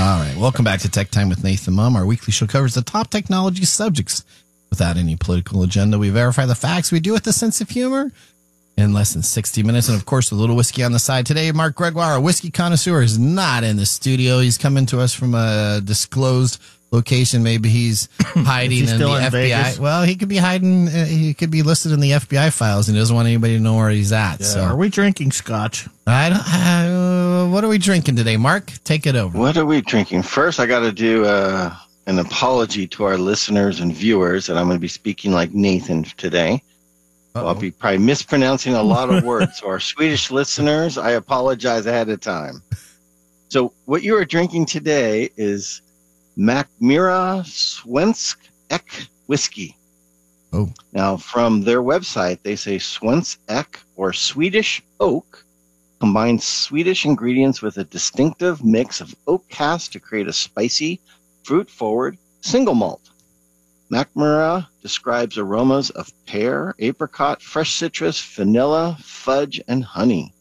All right. Welcome back to Tech Time with Nathan Mum. Our weekly show covers the top technology subjects without any political agenda. We verify the facts. We do it with a sense of humor in less than 60 minutes. And, of course, a little whiskey on the side. Today, Mark Gregoire, our whiskey connoisseur, is not in the studio. He's coming to us from a disclosed location. Maybe he's hiding in the FBI. Vegas? Well, he could be hiding. He could be listed in the FBI files, and he doesn't want anybody to know where he's at. Yeah. So, Are we drinking scotch? what are we drinking today, Mark? Take it over. What are we drinking? First, I got to do an apology to our listeners and viewers, and I'm going to be speaking like Nathan today. Uh-oh. I'll be probably mispronouncing a lot of words. So our Swedish listeners, I apologize ahead of time. So what you are drinking today is Mackmyra Svensk Ek whiskey. Oh. Now, from their website, they say Svensk Ek, or Swedish oak, combines Swedish ingredients with a distinctive mix of oak cask to create a spicy, fruit-forward single malt. Mackmyra describes aromas of pear, apricot, fresh citrus, vanilla, fudge, and honey.